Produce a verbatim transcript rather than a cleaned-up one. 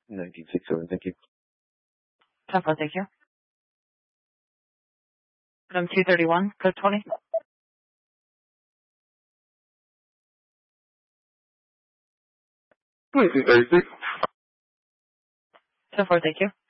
nineteen sixty-seven, thank you. ten four, thank you. Item two thirty-one, code twenty. twenty-two thirty-six. ten four, thank you.